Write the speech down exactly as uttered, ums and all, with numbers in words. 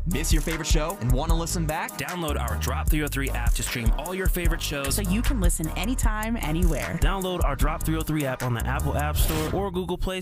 Miss your favorite show and want to listen back? Download our Drop three oh three app to stream all your favorite shows so you can listen anytime, anywhere. Download our Drop three oh three app on the Apple App Store or Google Play